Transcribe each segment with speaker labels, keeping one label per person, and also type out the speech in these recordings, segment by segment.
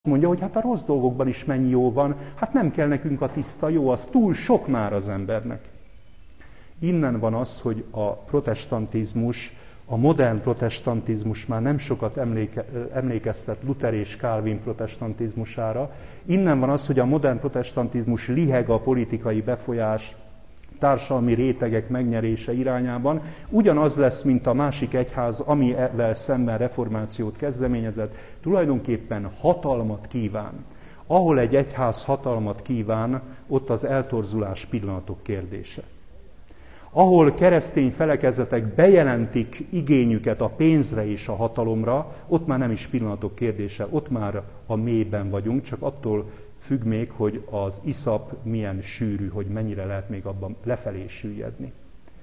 Speaker 1: Mondja, hogy hát a rossz dolgokban is mennyi jó van, hát nem kell nekünk a tiszta jó, az túl sok már az embernek. Innen van az, hogy a protestantizmus, a modern protestantizmus már nem sokat emlékeztet Luther és Calvin protestantizmusára. Innen van az, hogy a modern protestantizmus liheg a politikai befolyás, társadalmi rétegek megnyerése irányában. Ugyanaz lesz, mint a másik egyház, amivel szemben reformációt kezdeményezett, tulajdonképpen hatalmat kíván. Ahol egy egyház hatalmat kíván, ott az eltorzulás pillanatok kérdése. Ahol keresztény felekezetek bejelentik igényüket a pénzre és a hatalomra, ott már nem is pillanatok kérdése, ott már a mélyben vagyunk, csak attól függ még, hogy az iszap milyen sűrű, hogy mennyire lehet még abban lefelé süllyedni.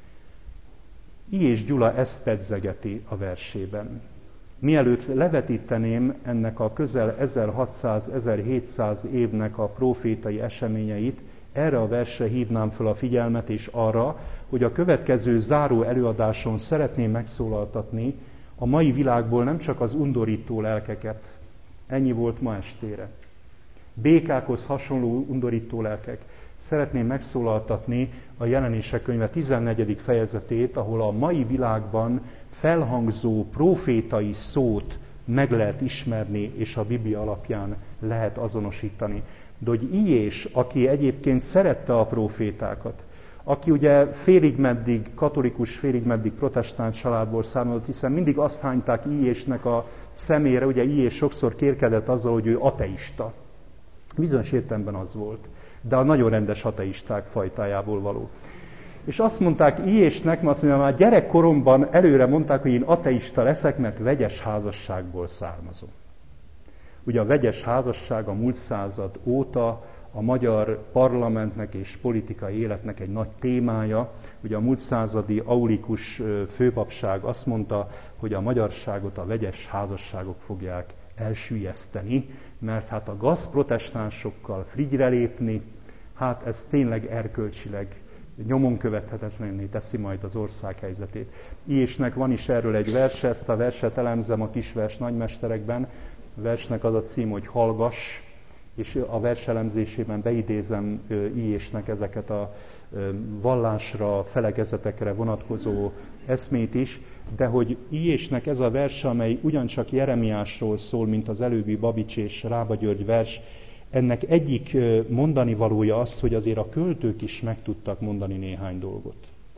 Speaker 1: I. és Gyula ezt pedzegeti a versében. Mielőtt levetíteném ennek a közel 1600-1700 évnek a profétai eseményeit, erre a versre hívnám fel a figyelmet, és arra, hogy a következő záró előadáson szeretném megszólaltatni a mai világból nem csak az undorító lelkeket, ennyi volt ma estére. Békákhoz hasonló undorító lelkek. Szeretném megszólaltatni a Jelenések könyve 14. fejezetét, ahol a mai világban felhangzó profétai szót meg lehet ismerni, és a Biblia alapján lehet azonosítani. De hogy Ilyés, aki egyébként szerette a profétákat, aki ugye félig meddig katolikus, félig meddig protestáns családból származott, hiszen mindig azt hányták Ilyésnek a szemére, ugye Ilyés sokszor kérkedett azzal, hogy ő ateista. Bizonyos értelemben az volt, de a nagyon rendes ateisták fajtájából való. És azt mondták Ilyésnek, mert azt mondja, már gyerekkoromban előre mondták, hogy én ateista leszek, mert vegyes házasságból származom. Ugye a vegyes házasság a múlt század óta a magyar parlamentnek és politikai életnek egy nagy témája. Ugye a múlt századi aulikus főpapság azt mondta, hogy a magyarságot a vegyes házasságok fogják elsüllyeszteni, mert hát a gazprotestánsokkal frigyre lépni, hát ez tényleg erkölcsileg nyomon követhetetlenné teszi majd az ország helyzetét. Ilyésnek van is erről egy verse, ezt a verset elemzem a Kisvers nagymesterekben. A versnek az a cím, hogy Hallgass, és a vers elemzésében beidézem Ilyésnek ezeket a vallásra, felekezetekre vonatkozó eszmét is, de hogy Ilyésnek ez a vers, amely ugyancsak Jeremiásról szól, mint az előbbi Babics és Rába György vers, ennek egyik mondani valója az, hogy azért a költők is meg tudtak mondani néhány dolgot.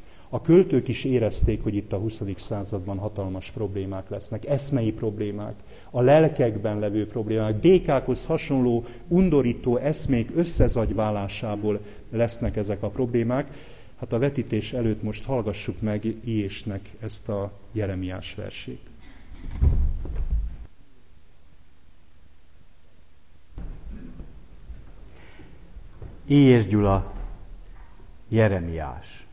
Speaker 1: A költők is érezték, hogy itt a 20. században hatalmas problémák lesznek, eszmei problémák, a lelkekben levő problémák, békákhoz hasonló undorító eszmék összezagyválásából lesznek ezek a problémák. Hát a vetítés előtt most hallgassuk meg Ilyésnek ezt a Jeremiás versét.
Speaker 2: Ilyés Gyula, Jeremiás.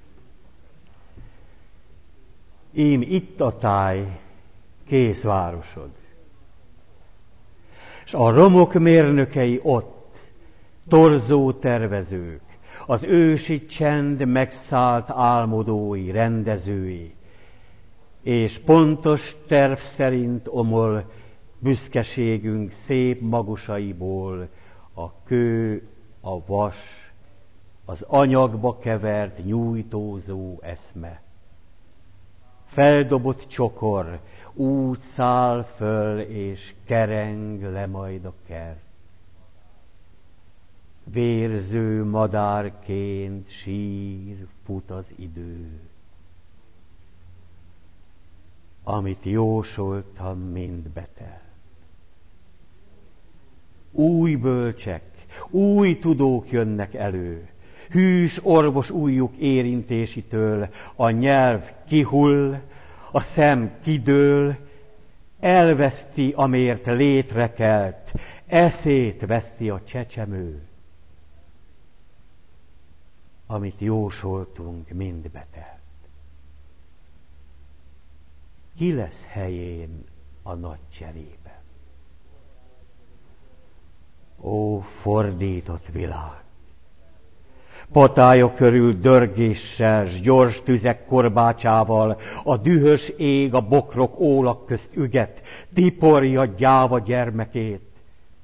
Speaker 2: Ím itt a táj, kész városod, s a romok mérnökei ott, torzó tervezők, az ősi csend megszállt álmodói, rendezői, és pontos terv szerint omol büszkeségünk szép magusaiból a kő, a vas, az anyagba kevert nyújtózó eszme. Feldobott csokor úgy száll föl, és kereng le majd a kert. Vérző madárként sír, fut az idő. Amit jósoltam, mind betelt. Új bölcsek, új tudók jönnek elő. Hűs orvos ujjuk érintésitől a nyelv kihull, a szem kidől, elveszti, amért létrekelt, eszét veszti a csecsemő. Amit jósoltunk, mind betelt. Ki lesz helyén a nagy cserében? Ó, fordított világ! Patája körül dörgéssel, s gyors tüzek korbácsával, a dühös ég a bokrok ólak közt üget, tiporja gyáva gyermekét.